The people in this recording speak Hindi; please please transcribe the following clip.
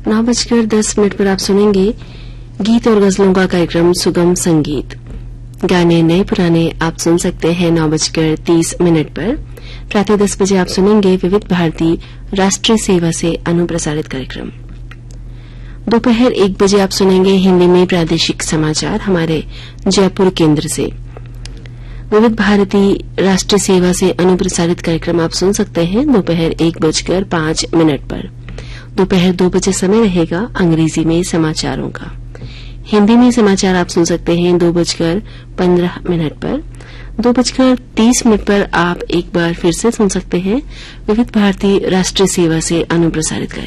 9:10 पर आप सुनेंगे गीत और गजलों का कार्यक्रम सुगम संगीत। गाने नए पुराने आप सुन सकते हैं 9:30 पर। प्रातः 10 बजे आप सुनेंगे विविध भारती राष्ट्रीय सेवा से अनुप्रसारित कार्यक्रम। दोपहर 1 बजे आप सुनेंगे हिंदी में प्रादेशिक समाचार हमारे जयपुर केंद्र से। विविध भारती राष्ट्रीय सेवा से अनुप्रसारित कार्यक्रम आप सुन सकते हैं दोपहर 1:05 पर। दोपहर 2 बजे समय रहेगा अंग्रेजी में समाचारों का। हिंदी में समाचार आप सुन सकते हैं 2:15 पर। 2:30 पर आप एक बार फिर से सुन सकते हैं विविध भारती राष्ट्रीय सेवा से अनुप्रसारित कार्यक्रम।